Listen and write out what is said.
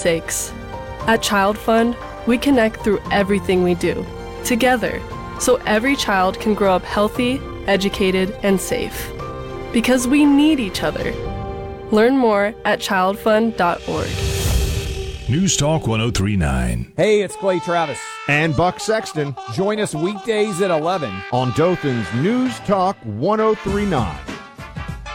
sakes. At Child Fund, we connect through everything we do, together, so every child can grow up healthy, educated, and safe. Because we need each other. Learn more at childfund.org. News Talk 1039. Hey, it's Clay Travis. And Buck Sexton Join us weekdays at 11 on Dothan's News Talk 1039.